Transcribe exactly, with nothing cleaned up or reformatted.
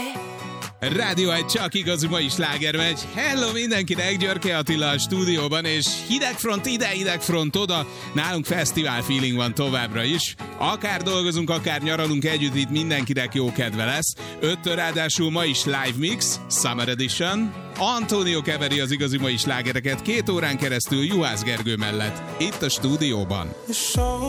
Rádió egy csak igazi mai sláger megy. Hello mindenkinek, Györke Attila a stúdióban, és hidegfront ide, hidegfront oda. Nálunk fesztivál feeling van továbbra is. Akár dolgozunk, akár nyaralunk együtt, itt mindenkinek jó kedve lesz. Öttől ráadásul ma is live mix, Summer Edition. Antonio keveri az igazi mai slágereket két órán keresztül Juhász Gergő mellett, itt a stúdióban.